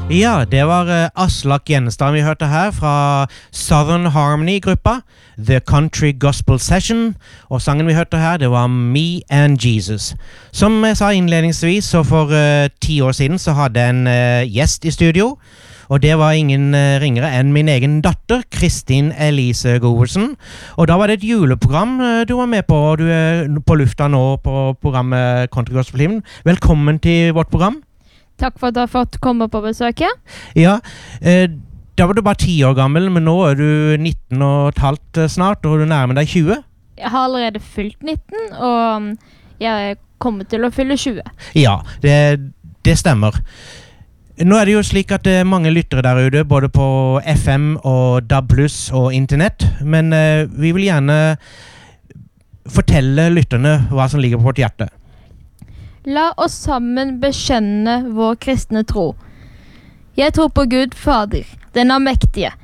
Ja, det var Aslak Gjenestad vi hørte her fra Southern Harmony-gruppa, The Country Gospel Session, og sangen vi hørte her, det var Me and Jesus. Som jeg sa innledningsvis, så for 10 år siden så hadde jeg en gjest i studio, og det var ingen ringere enn min egen datter, Kristin Elise Goversen. Og da var det et juleprogram du var med på, og du er på lufta nå på programmet Country Gospel Hymn. Velkommen til vårt program. Takk for at du har fått komme på besøk. Ja, da var du bare 10 år gammel, men nå er du 19 og et halvt snart, og du nærmer deg 20. Jeg har allerede fylt 19, og jeg kommer til å fylle 20. Ja, det stemmer. Nå er det jo slik at det er mange lyttere der ute, både på FM og DAB+, og internett, men vi vil gjerne fortelle lytterne hva som ligger på vårt hjerte. La oss sammen bekjenne vår kristne tro. Jeg tror på Gud Fader, den allmektige,